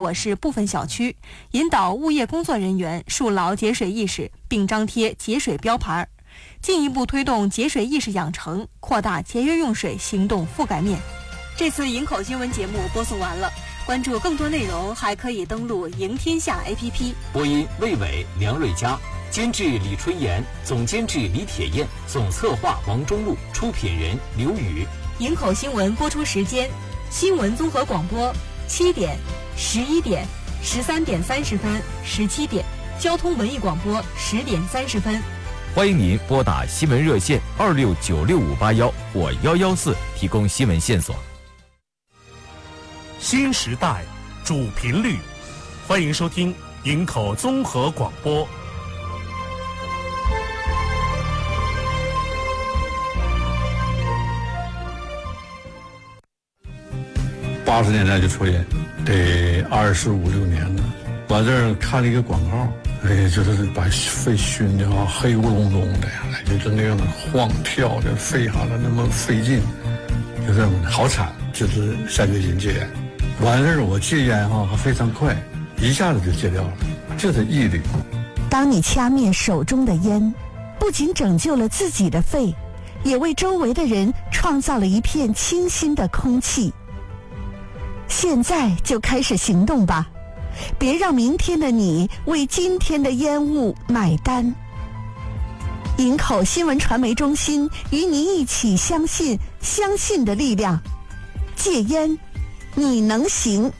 火市部分小区，引导物业工作人员树牢节水意识，并张贴节水标牌，进一步推动节水意识养成，扩大节约用水行动覆盖面。这次营口新闻节目播送完了，关注更多内容还可以登录赢天下 APP。 播音魏伟、梁瑞佳，监制李春妍，总监制李铁燕，总策划王中路，出品人刘宇。 营口新闻播出时间：新闻综合广播7点、11点、13点30分、17点；交通文艺广播10点30分。 欢迎您拨打新闻热线26965581或114提供新闻线索。 新时代主频率，欢迎收听营口综合广播。 80年代就抽烟，得25、26年了。我这儿看了一个广告，就是把肺熏的黑咕隆咚的，就是那样的晃跳的，肺哈的那么费劲，就是好惨。就是下决心戒烟，完事儿我戒烟还非常快，一下子就戒掉了，就是毅力。 当你掐灭手中的烟，不仅拯救了自己的肺，也为周围的人创造了一片清新的空气。现在就开始行动吧，别让明天的你为今天的烟雾买单。营口新闻传媒中心与你一起相信的力量，戒烟，你能行。